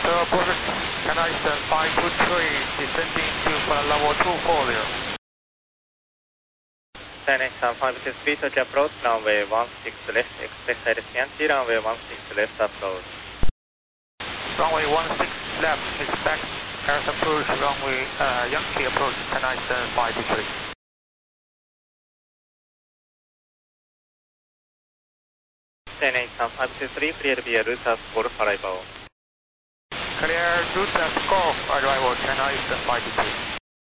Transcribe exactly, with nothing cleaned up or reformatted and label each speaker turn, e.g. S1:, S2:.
S1: to approach China Eastern five two three, descending to flight level two four zero.
S2: China Eastern five two three, Tokyo approach, runway one six left, expect side Yankee, runway one six left approach.
S1: Runway one six left, expect airs approach, runway uh, Yankee approach, China Eastern five two three.
S2: China Eastern five two three, clear via route as golf arrival.
S1: Clear route as golf arrival, China Eastern five two three.